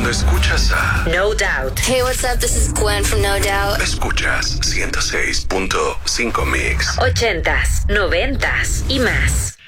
Cuando escuchas a No Doubt. Hey, what's up? This is Gwen from No Doubt. Escuchas 106.5 Mix. 80s, 90s y más.